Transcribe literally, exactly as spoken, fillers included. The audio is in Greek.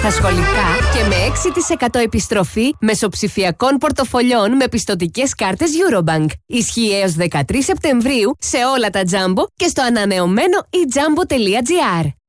Τα σχολικά και με έξι τοις εκατό επιστροφή μεσοψηφιακών πορτοφολιών με πιστωτικές κάρτες Eurobank. Ισχύει έως δεκατρείς Σεπτεμβρίου σε όλα τα Jumbo και στο ανανεωμένο e jumbo τελεία gr.